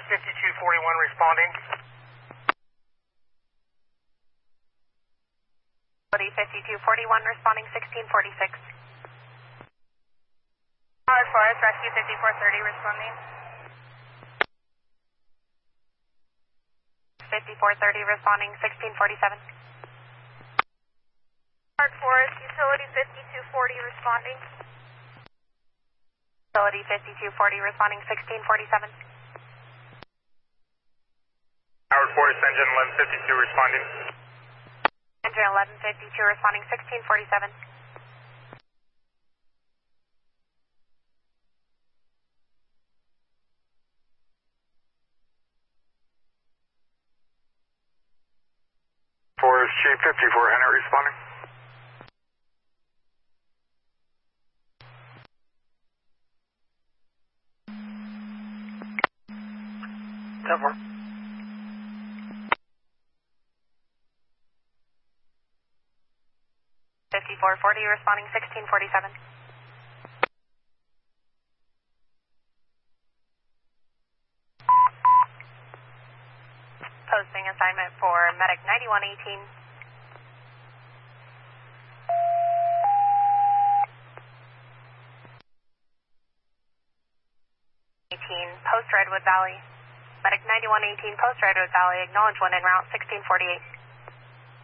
5241 responding. Facility 5241 responding 1646. Forest Rescue 5430 responding. 5430 responding 1647. Park Forest Utility 5240 responding. Facility 5240 responding 1647. Howard Forest Engine 1152 responding. Engine 1152 responding 1647. Forest Chief 5400 responding. Cover. 5440 responding 1647. Posting assignment for Medic 9118. 18, Post Redwood Valley. Medic 9118, Post Redwood Valley, acknowledge one en route 1648.